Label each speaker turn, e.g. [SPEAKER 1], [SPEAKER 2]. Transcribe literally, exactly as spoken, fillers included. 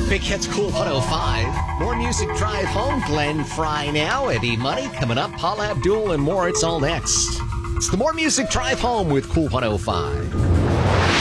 [SPEAKER 1] Big Hits Cool one oh five. More music drive home. Glenn Fry now. Eddie Money coming up. Paula Abdul and more. It's all next. It's the More Music Drive Home with Cool one oh five.